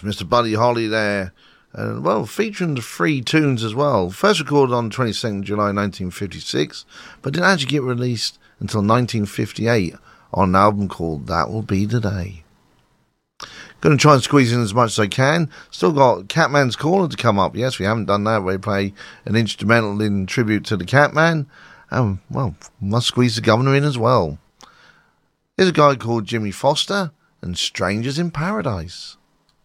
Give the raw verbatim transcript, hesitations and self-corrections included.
That's Mister Buddy Holly there. And, well, featuring the three tunes as well. First recorded on twenty-second of July nineteen fifty-six, but didn't actually get released until nineteen fifty-eight on an album called That Will Be the Day. Going to try and squeeze in as much as I can. Still got Catman's Corner to come up. Yes, we haven't done that. We play an instrumental in tribute to the Catman. And, well, must squeeze the Governor in as well. Here's a guy called Jimmy Foster and Strangers in Paradise.